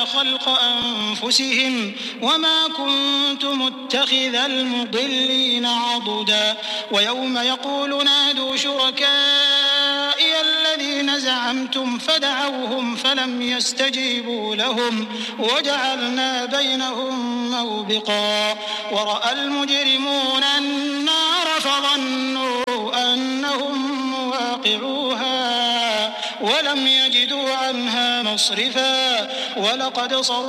خلق أنفسهم وما كنت متخذ المضلين عضدا ويوم يقول نادوا شركائي الذين زعمتم فدعوهم فلم يستجيبوا لهم وجعلنا بينهم موبقا ورأى المجرمون النار فظنوا أنهم مواقعوها ولم يجدوا عنها مصرفا ولقد